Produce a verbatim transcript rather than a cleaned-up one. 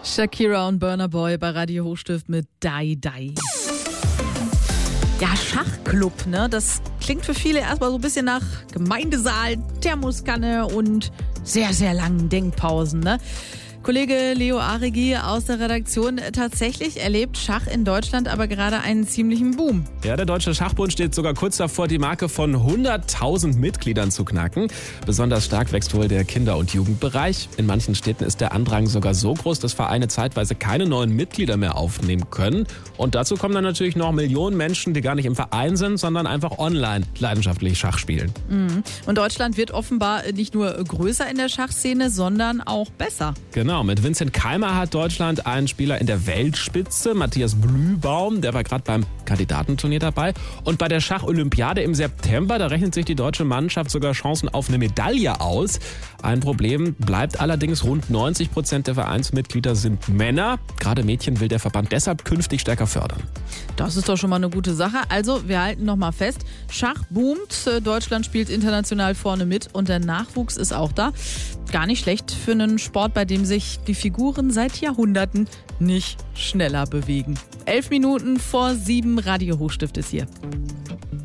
Shakira und Burna Boy bei Radio Hochstift mit Dai Dai. Ja, Schachclub, ne? Das klingt für viele erstmal so ein bisschen nach Gemeindesaal, Thermoskanne und sehr, sehr langen Denkpausen, ne? Kollege Leo Aregi aus der Redaktion, tatsächlich erlebt Schach in Deutschland aber gerade einen ziemlichen Boom. Ja, der Deutsche Schachbund steht sogar kurz davor, die Marke von hunderttausend Mitgliedern zu knacken. Besonders stark wächst wohl der Kinder- und Jugendbereich. In manchen Städten ist der Andrang sogar so groß, dass Vereine zeitweise keine neuen Mitglieder mehr aufnehmen können. Und dazu kommen dann natürlich noch Millionen Menschen, die gar nicht im Verein sind, sondern einfach online leidenschaftlich Schach spielen. Mhm. Und Deutschland wird offenbar nicht nur größer in der Schachszene, sondern auch besser. Genau. Genau, mit Vincent Keimer hat Deutschland einen Spieler in der Weltspitze, Matthias Blühbaum, der war gerade beim Kandidatenturnier dabei. Und bei der Schacholympiade im September, da rechnet sich die deutsche Mannschaft sogar Chancen auf eine Medaille aus. Ein Problem bleibt allerdings, rund neunzig Prozent der Vereinsmitglieder sind Männer. Gerade Mädchen will der Verband deshalb künftig stärker fördern. Das ist doch schon mal eine gute Sache. Also, wir halten noch mal fest, Schach boomt, Deutschland spielt international vorne mit und der Nachwuchs ist auch da. Gar nicht schlecht für einen Sport, bei dem sich die Figuren seit Jahrhunderten nicht schneller bewegen. Elf Minuten vor sieben, Radio Hochstift ist hier.